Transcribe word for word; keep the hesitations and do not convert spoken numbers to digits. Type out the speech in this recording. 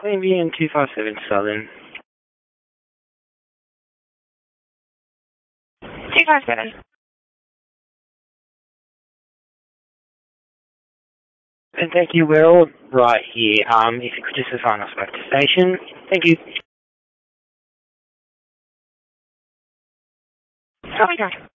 Queanbeyan two five seven Southern. two five seven. And thank you, we're all right here. Um, if you could just assign us back to station. Thank you. Oh my god.